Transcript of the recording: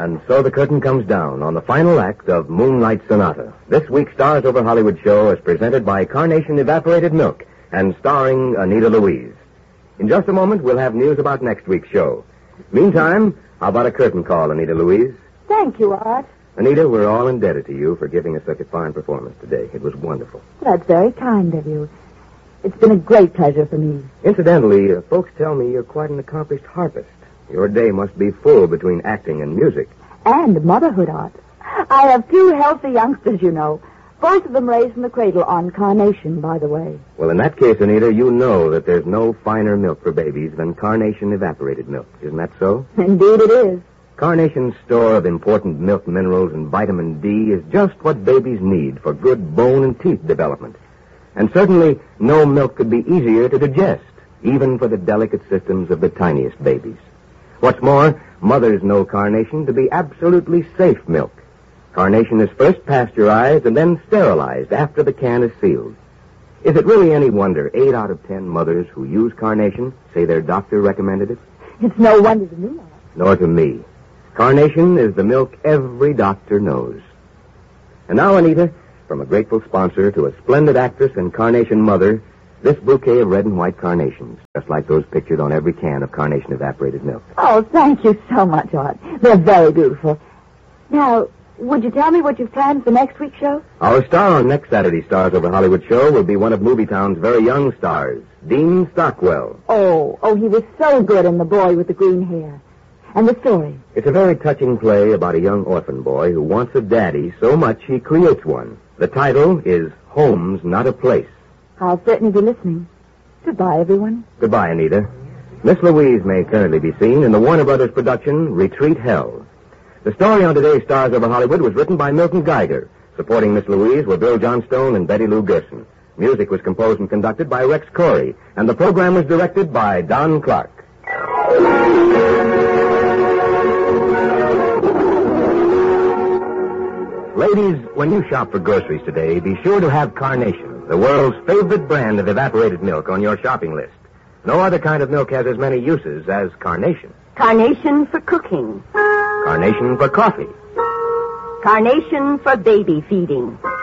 And so the curtain comes down on the final act of Moonlight Sonata. This week's Stars Over Hollywood show is presented by Carnation Evaporated Milk and starring Anita Louise. In just a moment, we'll have news about next week's show. Meantime, how about a curtain call, Anita Louise? Thank you, Art. Anita, we're all indebted to you for giving us such a fine performance today. It was wonderful. That's very kind of you. It's been a great pleasure for me. Incidentally, folks tell me you're quite an accomplished harpist. Your day must be full between acting and music. And motherhood, Art. I have 2 healthy youngsters, you know. Both of them raised in the cradle on Carnation, by the way. Well, in that case, Anita, you know that there's no finer milk for babies than Carnation Evaporated Milk. Isn't that so? Indeed it is. Carnation's store of important milk minerals and vitamin D is just what babies need for good bone and teeth development. And certainly, no milk could be easier to digest, even for the delicate systems of the tiniest babies. What's more, mothers know Carnation to be absolutely safe milk. Carnation is first pasteurized and then sterilized after the can is sealed. Is it really any wonder 8 out of 10 mothers who use Carnation say their doctor recommended it? It's no wonder to me, Art. Nor to me. Carnation is the milk every doctor knows. And now, Anita, from a grateful sponsor to a splendid actress and Carnation mother, this bouquet of red and white carnations, just like those pictured on every can of Carnation Evaporated Milk. Oh, thank you so much, Art. They're very beautiful. Now, would you tell me what you've planned for next week's show? Our star on next Saturday's Stars Over Hollywood show will be one of Movietown's very young stars, Dean Stockwell. Oh, he was so good in The Boy with the Green Hair. And the story? It's a very touching play about a young orphan boy who wants a daddy so much he creates one. The title is Home's Not a Place. I'll certainly be listening. Goodbye, everyone. Goodbye, Anita. Miss Louise may currently be seen in the Warner Brothers production, Retreat Hell. The story on today's Stars Over Hollywood was written by Milton Geiger. Supporting Miss Louise were Bill Johnstone and Betty Lou Gerson. Music was composed and conducted by Rex Corey, and the program was directed by Don Clark. Ladies, when you shop for groceries today, be sure to have Carnation, the world's favorite brand of evaporated milk, on your shopping list. No other kind of milk has as many uses as Carnation. Carnation for cooking. Carnation for coffee. Carnation for baby feeding.